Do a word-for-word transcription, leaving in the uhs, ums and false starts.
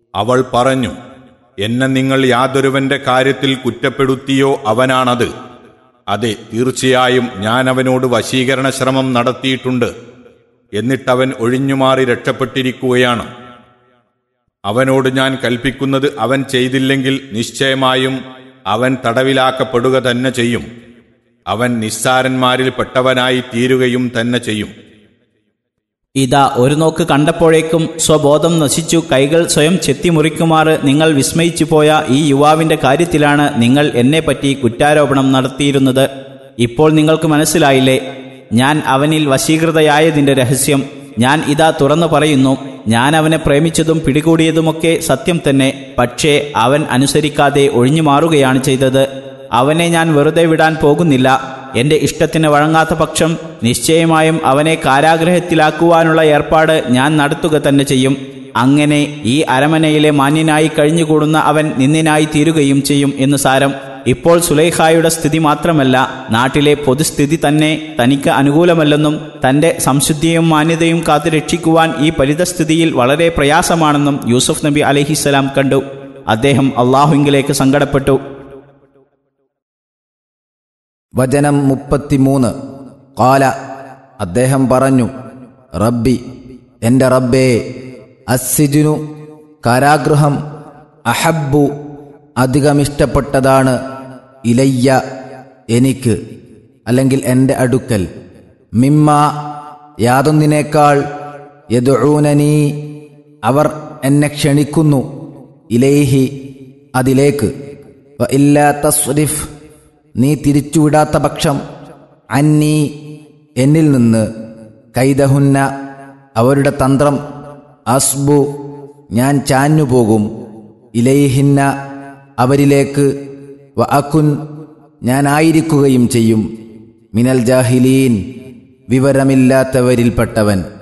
അവൾ പറഞ്ഞു, എന്നെ നിങ്ങൾ യാതൊരുവന്റെ കാര്യത്തിൽ കുറ്റപ്പെടുത്തിയോ അവനാണത്. അതെ, തീർച്ചയായും ഞാൻ അവനോട് വശീകരണ ശ്രമം നടത്തിയിട്ടുണ്ട്. എന്നിട്ടവൻ ഒഴിഞ്ഞുമാറി രക്ഷപ്പെട്ടിരിക്കുകയാണ്. അവനോട് ഞാൻ കൽപ്പിക്കുന്നത് അവൻ ചെയ്തില്ലെങ്കിൽ നിശ്ചയമായും അവൻ തടവിലാക്കപ്പെടുക തന്നെ ചെയ്യും. അവൻ നിസ്സാരന്മാരിൽ പെട്ടവനായി തീരുകയും തന്നെ ചെയ്യും. ഇതാ, ഒരു നോക്ക് കണ്ടപ്പോഴേക്കും സ്വബോധം നശിച്ചു കൈകൾ സ്വയം ചെത്തിമുറിക്കുമാറ് നിങ്ങൾ വിസ്മയിച്ചു പോയ ഈ യുവാവിന്റെ കാര്യത്തിലാണ് നിങ്ങൾ എന്നെപ്പറ്റി കുറ്റാരോപണം നടത്തിയിരുന്നത്. ഇപ്പോൾ നിങ്ങൾക്ക് മനസ്സിലായില്ലേ ഞാൻ അവനിൽ വശീകൃതയായതിന്റെ രഹസ്യം? ഞാൻ ഇതാ തുറന്നു പറയുന്നു, ഞാൻ അവനെ പ്രേമിച്ചതും പിടികൂടിയതുമൊക്കെ സത്യം തന്നെ. പക്ഷേ അവൻ അനുസരിക്കാതെ ഒഴിഞ്ഞു മാറുകയാണ് ചെയ്തത്. അവനെ ഞാൻ വെറുതെ വിടാൻ പോകുന്നില്ല. എന്റെ ഇഷ്ടത്തിന് വഴങ്ങാത്ത പക്ഷം നിശ്ചയമായും അവനെ കാരാഗ്രഹത്തിലാക്കുവാനുള്ള ഏർപ്പാട് ഞാൻ നടത്തുക തന്നെ ചെയ്യും. അങ്ങനെ ഈ അരമനയിലെ മാന്യനായി കഴിഞ്ഞുകൂടുന്ന അവൻ നിന്ദിനായി തീരുകയും ചെയ്യും എന്ന് സാരം. ഇപ്പോൾ സുലൈഖായുടെ സ്ഥിതി മാത്രമല്ല, നാട്ടിലെ പൊതുസ്ഥിതി തന്നെ തനിക്ക് അനുകൂലമല്ലെന്നും തന്റെ സംശുദ്ധിയും മാന്യതയും കാത്തു രക്ഷിക്കുവാൻ ഈ പരിതസ്ഥിതിയിൽ വളരെ പ്രയാസമാണെന്നും യൂസുഫ് നബി അലൈഹിസ്സലാം കണ്ടു. അദ്ദേഹം അള്ളാഹുവിലേക്ക് സങ്കടപ്പെട്ടു. വചനം മുപ്പത്തിമൂന്ന്. ഖാല, അദ്ദേഹം പറഞ്ഞു, റബ്ബി, എൻ്റെ റബ്ബേ, അസ്സിജുനു, കാരാഗൃഹം, അഹബ്ബു, അധികമിഷ്ടപ്പെട്ടതാണ്, ഇലയ്യ, എനിക്ക്, അല്ലെങ്കിൽ എൻ്റെ അടുക്കൽ, മിമ്മ, യാതൊന്നിനേക്കാൾ, യദ്ഊനനീ, അവർ എന്നെ ക്ഷണിക്കുന്നു, ഇലൈഹി, അതിലേക്ക്, വ ഇല്ലാ തസ്രിഫ്, നീ തിരിച്ചുവിടാത്ത പക്ഷം, അന്നീ, എന്നിൽ നിന്ന്, കൈദഹുന്ന, അവരുടെ തന്ത്രം, അസ്ബു, ഞാൻ ചാഞ്ഞുപോകും, ഇലൈഹിന്ന, അവരിലേക്ക്, വ അകുൻ, ഞാനായിരിക്കുകയും ചെയ്യും, മിനൽ ജാഹിലീൻ, വിവരമില്ലാത്തവരിൽപ്പെട്ടവൻ.